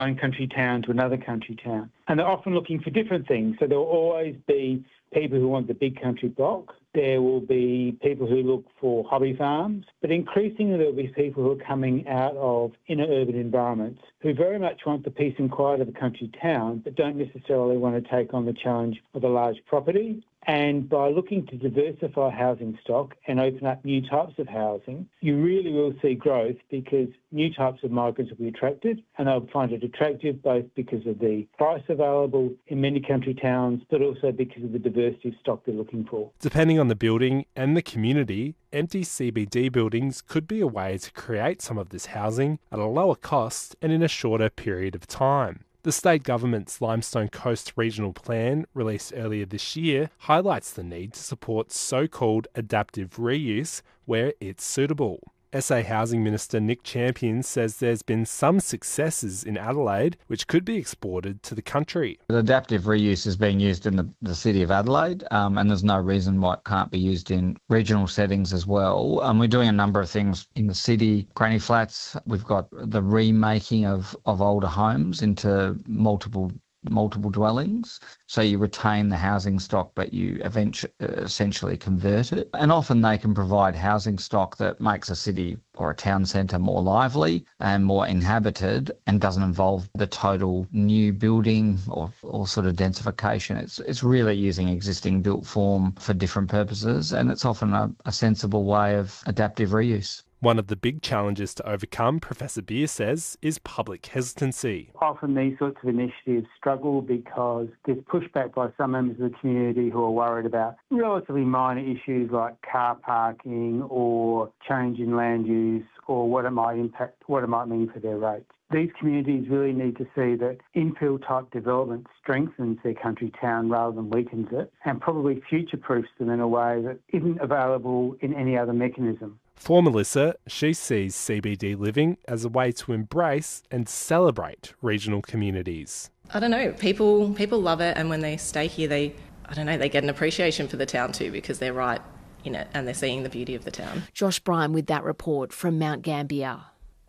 one country town to another country town. And they're often looking for different things. So there will always be people who want the big country block. There will be people who look for hobby farms. But increasingly there will be people who are coming out of inner urban environments who very much want the peace and quiet of a country town but don't necessarily want to take on the challenge of a large property. And by looking to diversify housing stock and open up new types of housing, you really will see growth because new types of migrants will be attracted, and they'll find it attractive both because of the price available in many country towns, but also because of the diversity of stock they're looking for. Depending on the building and the community, empty CBD buildings could be a way to create some of this housing at a lower cost and in a shorter period of time. The state government's Limestone Coast Regional Plan, released earlier this year, highlights the need to support so-called adaptive reuse where it's suitable. SA Housing Minister Nick Champion says there's been some successes in Adelaide which could be exported to the country. Adaptive reuse is being used in the city of Adelaide, and there's no reason why it can't be used in regional settings as well. We're doing a number of things in the city. Granny flats, we've got the remaking of older homes into multiple dwellings. So you retain the housing stock, but you essentially convert it. And often they can provide housing stock that makes a city or a town centre more lively and more inhabited and doesn't involve the total new building or sort of densification. It's really using existing built form for different purposes, and it's often a sensible way of adaptive reuse. One of the big challenges to overcome, Professor Beer says, is public hesitancy. Often these sorts of initiatives struggle because there's pushback by some members of the community who are worried about relatively minor issues like car parking or change in land use or what it might mean for their rates. These communities really need to see that infill type development strengthens their country town rather than weakens it, and probably future-proofs them in a way that isn't available in any other mechanism. For Melissa, she sees CBD living as a way to embrace and celebrate regional communities. I don't know, people love it, and when they stay here, they get an appreciation for the town too because they're right in it and they're seeing the beauty of the town. Josh Bryan with that report from Mount Gambier.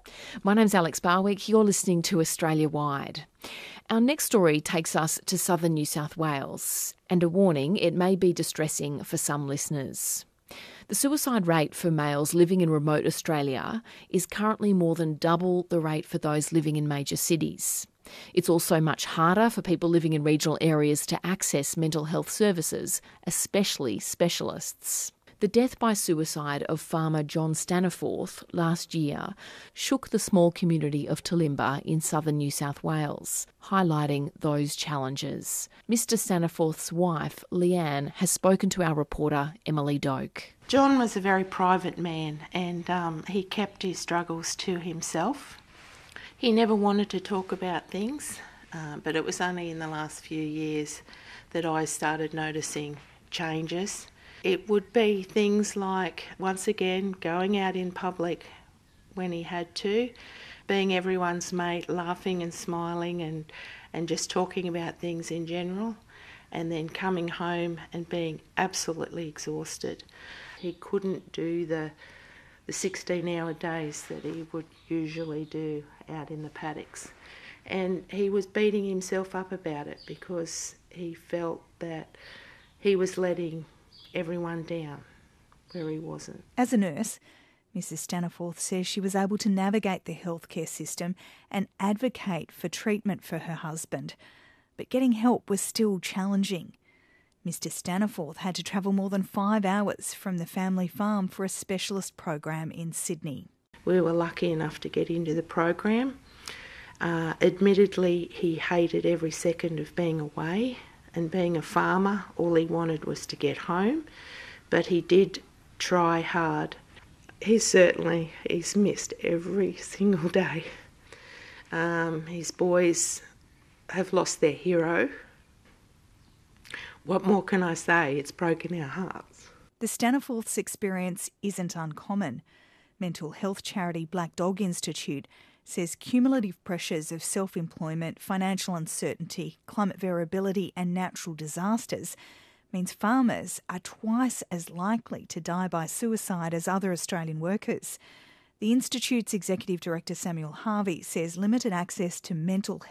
My name's Alex Barwick. You're listening to Australia Wide. Our next story takes us to southern New South Wales, and a warning, it may be distressing for some listeners. The suicide rate for males living in remote Australia is currently more than double the rate for those living in major cities. It's also much harder for people living in regional areas to access mental health services, especially specialists. The death by suicide of farmer John Staniforth last year shook the small community of Talimba in southern New South Wales, highlighting those challenges. Mr Staniforth's wife, Leanne, has spoken to our reporter, Emily Doak. John was a very private man, and he kept his struggles to himself. He never wanted to talk about things, but it was only in the last few years that I started noticing changes. It would be things like, once again, going out in public when he had to, being everyone's mate, laughing and smiling and just talking about things in general, and then coming home and being absolutely exhausted. He couldn't do the 16-hour days that he would usually do out in the paddocks. And he was beating himself up about it because he felt that he was letting everyone down where he wasn't. As a nurse, Mrs Staniforth says she was able to navigate the healthcare system and advocate for treatment for her husband, but getting help was still challenging. Mr Staniforth had to travel more than 5 hours from the family farm for a specialist program in Sydney. We were lucky enough to get into the program. Admittedly, he hated every second of being away. And being a farmer, all he wanted was to get home, but he did try hard. He's missed every single day. His boys have lost their hero. What more can I say? It's broken our hearts. The Staniforth's experience isn't uncommon. Mental health charity Black Dog Institute says cumulative pressures of self-employment, financial uncertainty, climate variability and natural disasters means farmers are twice as likely to die by suicide as other Australian workers. The Institute's Executive Director Samuel Harvey says limited access to mental